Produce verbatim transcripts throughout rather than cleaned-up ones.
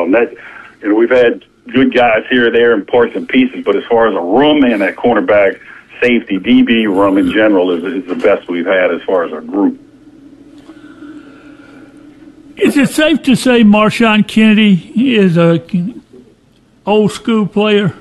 room. That, you know, we've had good guys here, there, in parts and pieces, but as far as a room and that cornerback, safety, D B room in general is, is the best we've had as far as our group. Is it safe to say Marshawn Kennedy is a old school player?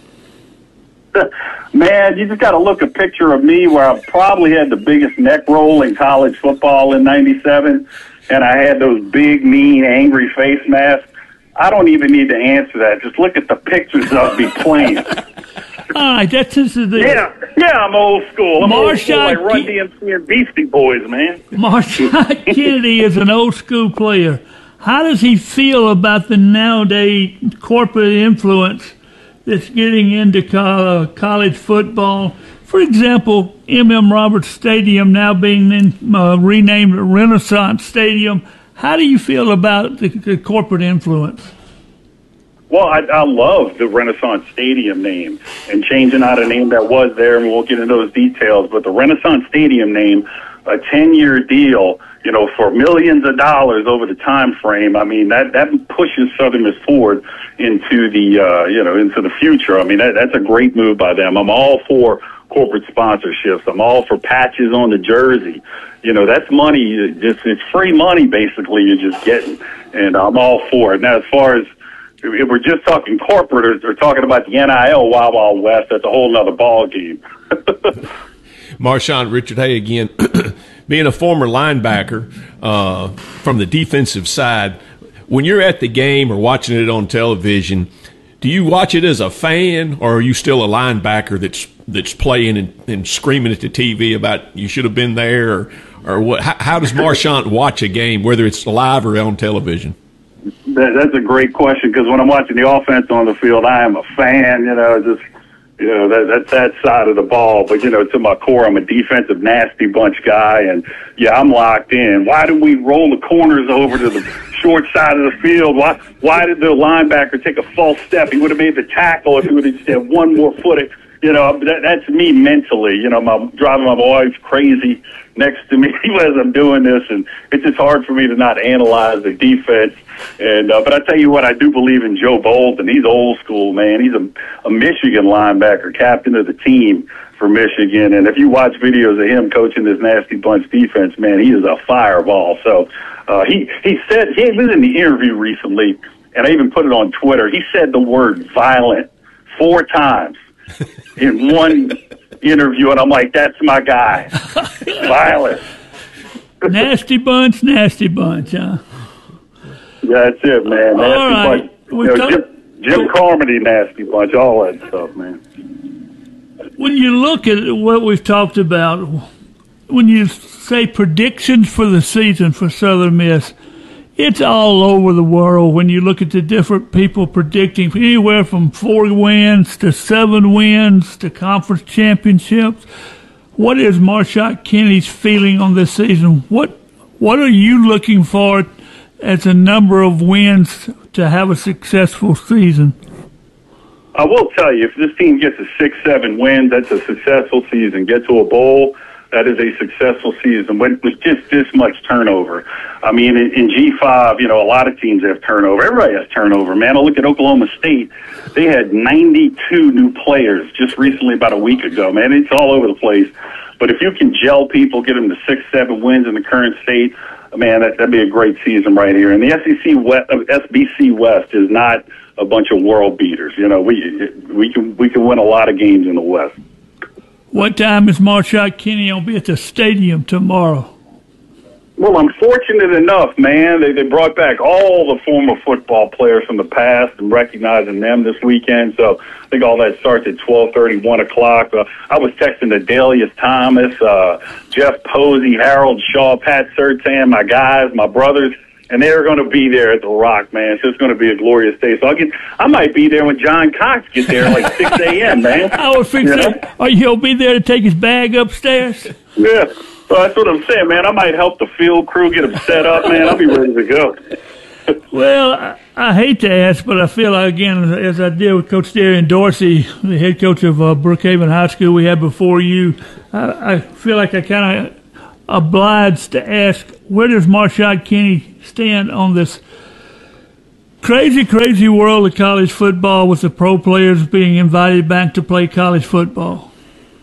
Man, you just got to look a picture of me where I probably had the biggest neck roll in college football in ninety-seven, and I had those big, mean, angry face masks. I don't even need to answer that. Just look at the pictures of me playing. All right, that's just the yeah, yeah. I'm old school. I'm Marshawn old school like Run D M C and Beastie Boys, man. Marshawn Kennedy is an old school player. How does he feel about the nowadays corporate influence that's getting into college football? For example, M M Roberts Stadium now being in, uh, renamed Renaissance Stadium. How do you feel about the, the corporate influence? Well, I, I love the Renaissance Stadium name and changing out a name that was there, and we won't get into those details, but the Renaissance Stadium name, a ten-year deal, you know, for millions of dollars over the time frame. I mean, that, that pushes Southern Miss forward into the, uh, you know, into the future. I mean, that, that's a great move by them. I'm all for corporate sponsorships. I'm all for patches on the jersey. You know, that's money. Just, it's free money, basically, you're just getting. And I'm all for it. Now, as far as if we're just talking corporate or, or talking about the N I L Wild Wild West, that's a whole other ball game. Marshawn, Richard Hay again. Being a former linebacker uh, from the defensive side, when you're at the game or watching it on television, do you watch it as a fan, or are you still a linebacker that's that's playing and, and screaming at the T V about you should have been there, or, or what? How, how does Marshawn watch a game, whether it's live or on television? That, that's a great question, because when I'm watching the offense on the field, I am a fan. You know, just you know that that's that side of the ball. But you know, to my core, I'm a defensive nasty bunch guy, and yeah, I'm locked in. Why did we roll the corners over to the short side of the field? Why why did the linebacker take a false step? He would have made the tackle if he would have just had one more foot. You know, that, that's me mentally. You know, I'm driving my wife crazy next to me as I'm doing this, and it's just hard for me to not analyze the defense. And uh, but I tell you what, I do believe in Joe Bolton. He's old school, man. He's a, a Michigan linebacker, captain of the team for Michigan. And if you watch videos of him coaching this nasty bunch defense, man, he is a fireball. So uh, he he said he was in the interview recently, and I even put it on Twitter. He said the word violent four times in one interview, and I'm like, that's my guy. Violent. Nasty bunch, nasty bunch, huh? Yeah, that's it, man. Nasty all right. bunch. You know, talk- Jim, Jim Carmody, nasty bunch, all that stuff, man. When you look at what we've talked about, when you say predictions for the season for Southern Miss, it's all over the world when you look at the different people predicting anywhere from four wins to seven wins to conference championships. What is Marshawn Kennedy's feeling on this season? What what are you looking for as a number of wins to have a successful season? I will tell you, if this team gets a six, seven wins, that's a successful season. Get to a bowl, that is a successful season with, with just this much turnover. I mean, in, in G five, you know, a lot of teams have turnover. Everybody has turnover, man. I look at Oklahoma State. They had ninety-two new players just recently, about a week ago, man. It's all over the place. But if you can gel people, get them to six, seven wins in the current state, man, that, that'd be a great season right here. And the S E C West, S B C West is not a bunch of world beaters. You know, we we can we can win a lot of games in the West. What time is Marshawn Kennedy going to be at the stadium tomorrow? Well, I'm fortunate enough, man. They they brought back all the former football players from the past and recognizing them this weekend. So I think all that starts at twelve thirty, one o'clock. Uh, I was texting to Delius Thomas, uh, Jeff Posey, Harold Shaw, Pat Surtain, my guys, my brothers, and they're going to be there at the Rock, man. So it's going to be a glorious day. So I'll get, I might be there when John Cox gets there at like six a.m., man. I was fixing You know? to, are you going to be there to take his bag upstairs? Yeah. Well, that's what I'm saying, man. I might help the field crew get them set up, man. I'll be ready to go. Well, I, I hate to ask, but I feel like, again, as I did with Coach Darian Dorsey, the head coach of uh, Brookhaven High School we had before you, I, I feel like I kind of obliged to ask, where does Marshawn Kennedy stand on this Crazy, crazy world of college football with the pro players being invited back to play college football.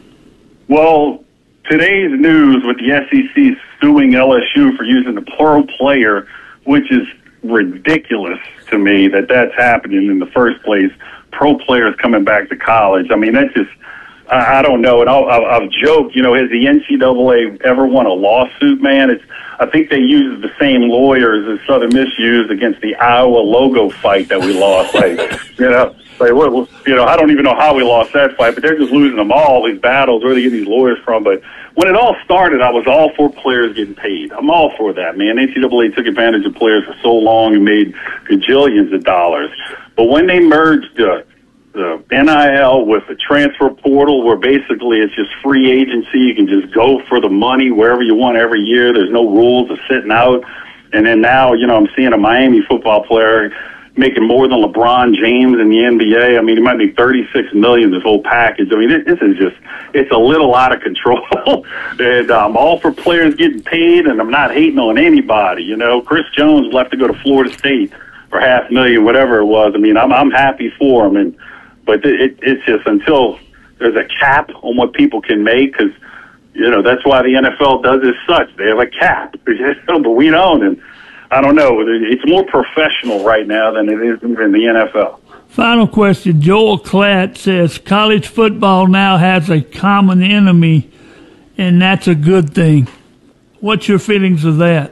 Well, today's news with the S E C suing L S U for using the pro player, which is ridiculous to me that that's happening in the first place. Pro players coming back to college. I mean, that's just, I, I don't know. And I'll, I'll, I'll joke, you know, has the N C double A ever won a lawsuit, man? It's, I think they use the same lawyers as Southern Miss used against the Iowa logo fight that we lost. Like, you know, like, what, you know, I don't even know how we lost that fight, but they're just losing them all, these battles. Where do they get these lawyers from? But when it all started, I was all for players getting paid. I'm all for that, man. N C double A took advantage of players for so long and made gajillions of dollars. But when they merged the, the N I L with the transfer portal, where basically it's just free agency, you can just go for the money wherever you want every year. There's no rules of sitting out. And then now, you know, I'm seeing a Miami football player making more than LeBron James in the N B A. I mean, he might make thirty-six million dollars, this whole package. I mean, this is just, it's a little out of control. And I'm all for players getting paid, and I'm not hating on anybody. You know, Chris Jones left to go to Florida State for half a million, whatever it was. I mean, I'm I'm happy for him, and but it, it's just until there's a cap on what people can make, because you know that's why the N F L does as such. They have a cap, but we don't, and I don't know. It's more professional right now than it is in the N F L. Final question. Joel Klatt says college football now has a common enemy, and that's a good thing. What's your feelings of that?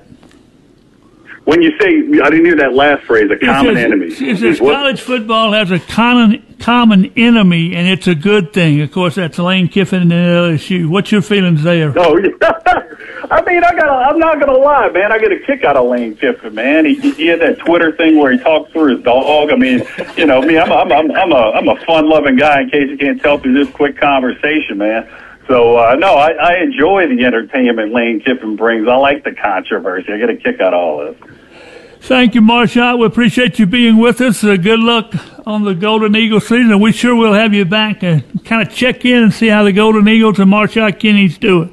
When you say, I didn't hear that last phrase, a common says, enemy. It says college football has a common common enemy, and it's a good thing. Of course, that's Lane Kiffin and L S U. What's your feelings there? Oh, yeah. I mean, I got. I'm not gonna lie, man. I get a kick out of Lane Kiffin, man. He, he had that Twitter thing where he talks through his dog. I mean, you know, me. I'm a, I'm a, I'm a, I'm a fun-loving guy. In case you can't tell through this quick conversation, man. So, uh, no, I, I enjoy the entertainment Lane Kiffin brings. I like the controversy. I get a kick out of all this. Thank you, Marshall. We appreciate you being with us. Uh, good luck on the Golden Eagle season. We sure will have you back and kind of check in and see how the Golden Eagles and Marshall Kenny's doing.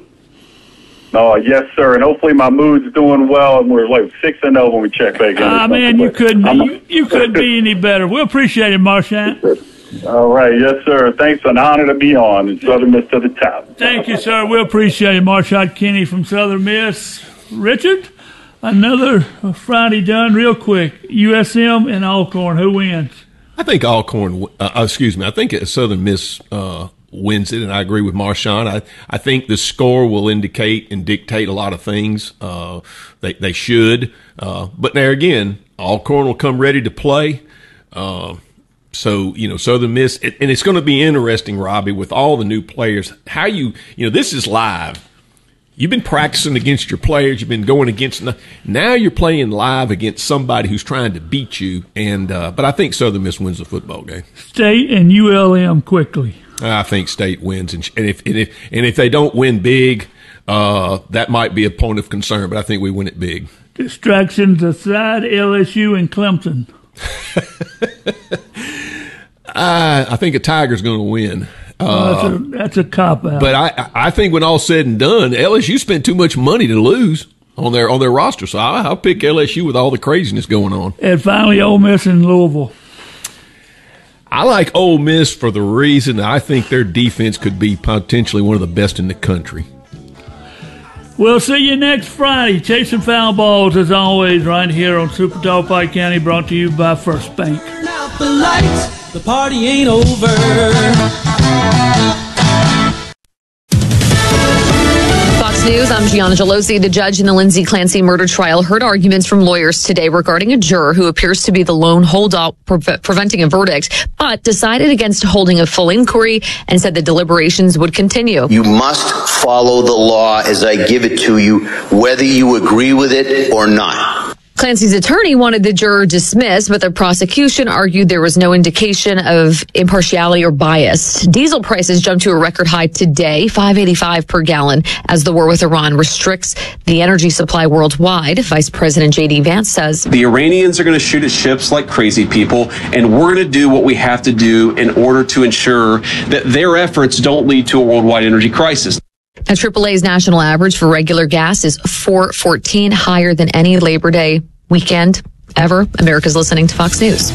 Oh, yes, sir. And hopefully my mood's doing well, and we're like six and oh when we check back in. Ah, man, you couldn't be, you, you couldn't be any better. We appreciate it, Marshall. All right. Yes, sir. Thanks. An honor to be on in Southern Miss to the top. Thank you, sir. We appreciate it. Marshall Kenny from Southern Miss. Richard, another Friday done real quick. U S M and Alcorn. Who wins? I think Alcorn, uh, excuse me, I think Southern Miss uh, wins it, and I agree with Marshawn. I, I think the score will indicate and dictate a lot of things. Uh, they, they should. Uh, but there again, Alcorn will come ready to play. Uh, So, you know, Southern Miss, and it's going to be interesting, Robbie, with all the new players, how you, you know, this is live. You've been practicing against your players. You've been going against, now you're playing live against somebody who's trying to beat you. And, uh, but I think Southern Miss wins the football game. State and U L M quickly. I think State wins. And, and if, and if, and if they don't win big, uh, that might be a point of concern, but I think we win it big. Distractions aside, L S U and Clemson. I, I think a Tiger's going to win. Uh, oh, that's, a, that's a cop-out. But I, I think when all's said and done, L S U spent too much money to lose on their on their roster. So I, I'll pick L S U with all the craziness going on. And finally, Ole Miss and Louisville. I like Ole Miss for the reason I think their defense could be potentially one of the best in the country. We'll see you next Friday. Chasing foul balls, as always, right here on Super Talk Pike County, brought to you by First Bank. Turn out the lights, the party ain't over. Fox News, I'm Gianna Gelosi. The judge in the Lindsay Clancy murder trial heard arguments from lawyers today regarding a juror who appears to be the lone holdout pre- preventing a verdict, but decided against holding a full inquiry and said the deliberations would continue. You must follow the law as I give it to you, whether you agree with it or not. Clancy's attorney wanted the juror dismissed, but the prosecution argued there was no indication of impartiality or bias. Diesel prices jumped to a record high today, five eighty-five per gallon, as the war with Iran restricts the energy supply worldwide. Vice President J D Vance says the Iranians are going to shoot at ships like crazy people, and we're going to do what we have to do in order to ensure that their efforts don't lead to a worldwide energy crisis. Now, triple A's national average for regular gas is four fourteen, higher than any Labor Day weekend wherever America's listening to Fox News.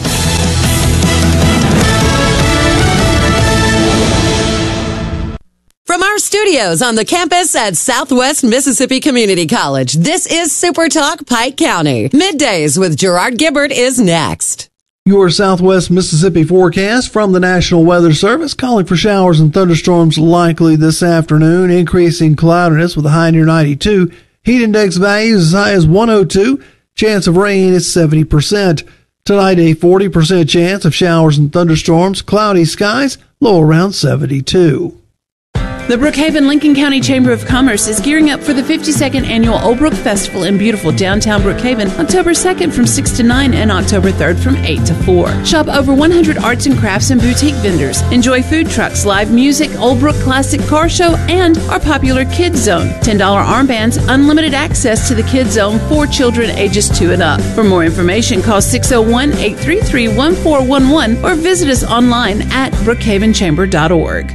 From our studios on the campus at Southwest Mississippi Community College, this is Super Talk Pike County. Middays with Gerard Gibbert is next. Your Southwest Mississippi forecast from the National Weather Service, calling for showers and thunderstorms likely this afternoon, increasing cloudiness with a high near ninety-two. Heat index values as high as one oh two. Chance of rain is seventy percent. Tonight, a forty percent chance of showers and thunderstorms, cloudy skies, low around seventy-two. The Brookhaven Lincoln County Chamber of Commerce is gearing up for the fifty-second annual Old Brook Festival in beautiful downtown Brookhaven, October second from six to nine and October third from eight to four. Shop over one hundred arts and crafts and boutique vendors. Enjoy food trucks, live music, Old Brook Classic Car Show, and our popular Kids Zone. ten dollars armbands, unlimited access to the Kids Zone for children ages two and up. For more information, call six oh one, eight three three, one four one one or visit us online at brookhaven chamber dot org.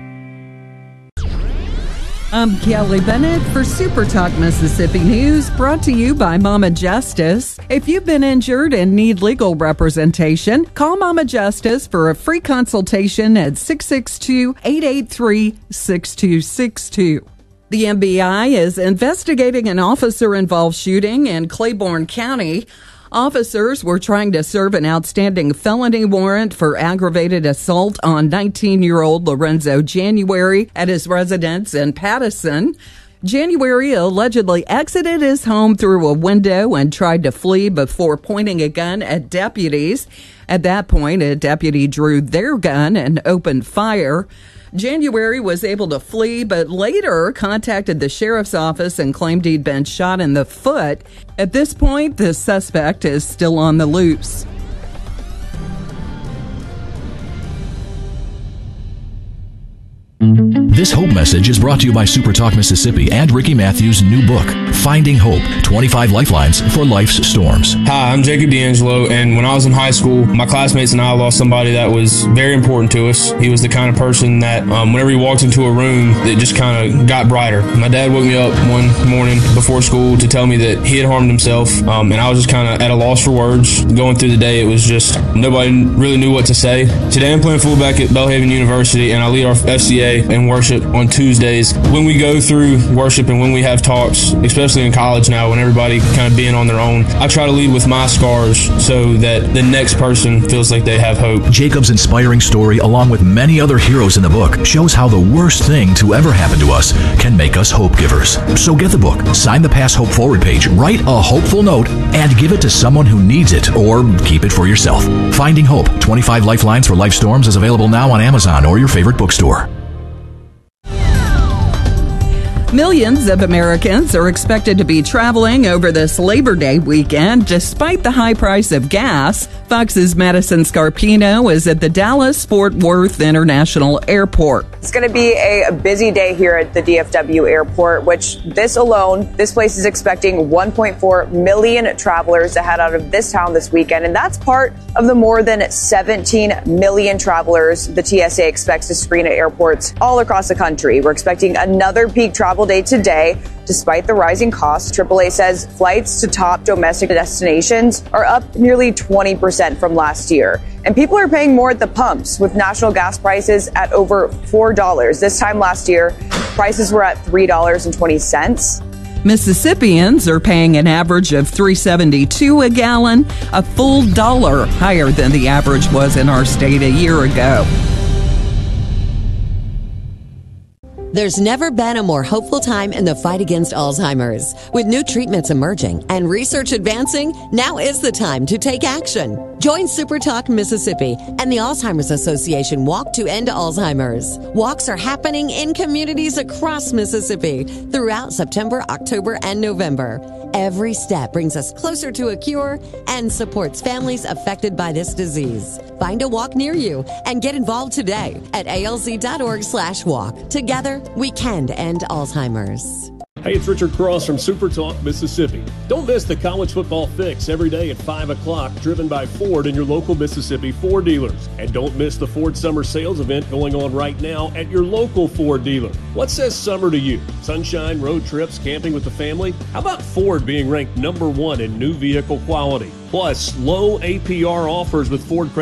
I'm Kelly Bennett for Super Talk Mississippi News, brought to you by Mama Justice. If you've been injured and need legal representation, call Mama Justice for a free consultation at six six two, eight eight three, six two six two. The M B I is investigating an officer-involved shooting in Claiborne County. Officers were trying to serve an outstanding felony warrant for aggravated assault on nineteen-year-old Lorenzo January at his residence in Pattison. January allegedly exited his home through a window and tried to flee before pointing a gun at deputies. At that point, a deputy drew their gun and opened fire. January was able to flee, but later contacted the sheriff's office and claimed he'd been shot in the foot. At this point, the suspect is still on the loose. This Hope message is brought to you by Super Talk Mississippi and Ricky Matthews' new book, Finding Hope, twenty-five Lifelines for Life's Storms. Hi, I'm Jacob D'Angelo, and when I was in high school, my classmates and I lost somebody that was very important to us. He was the kind of person that um, whenever he walked into a room, it just kind of got brighter. My dad woke me up one morning before school to tell me that he had harmed himself, um, and I was just kind of at a loss for words. Going through the day, it was just nobody really knew what to say. Today, I'm playing fullback at Belhaven University, and I lead our F C A in worship on Tuesdays. When we go through worship and when we have talks, especially in college now, when everybody kind of being on their own, I try to lead with my scars so that the next person feels like they have hope. Jacob's inspiring story, along with many other heroes in the book, shows how the worst thing to ever happen to us can make us hope givers. So get the book, sign the Pass Hope Forward page, write a hopeful note, and give it to someone who needs it, or keep it for yourself. Finding Hope, twenty-five Lifelines for Life Storms is available now on Amazon or your favorite bookstore. Millions of Americans are expected to be traveling over this Labor Day weekend despite the high price of gas. Fox's Madison Scarpino is at the Dallas-Fort Worth International Airport. It's going to be a busy day here at the D F W airport, which this alone, this place is expecting one point four million travelers to head out of this town this weekend. And that's part of the more than seventeen million travelers the T S A expects to screen at airports all across the country. We're expecting another peak travel day today. Despite the rising costs, triple A says flights to top domestic destinations are up nearly twenty percent from last year. And people are paying more at the pumps, with national gas prices at over four dollars. This time last year, prices were at three dollars and twenty cents. Mississippians are paying an average of three dollars and seventy-two cents a gallon, a full dollar higher than the average was in our state a year ago. There's never been a more hopeful time in the fight against Alzheimer's. With new treatments emerging and research advancing, now is the time to take action. Join Super Talk Mississippi and the Alzheimer's Association Walk to End Alzheimer's. Walks are happening in communities across Mississippi throughout September, October, and November. Every step brings us closer to a cure and supports families affected by this disease. Find a walk near you and get involved today at A L Z dot org slash walk. Together, we can end Alzheimer's. Hey, it's Richard Cross from Super Talk, Mississippi. Don't miss the college football fix every day at five o'clock, driven by Ford and your local Mississippi Ford dealers. And don't miss the Ford Summer Sales event going on right now at your local Ford dealer. What says summer to you? Sunshine, road trips, camping with the family? How about Ford being ranked number one in new vehicle quality? Plus, low A P R offers with Ford credit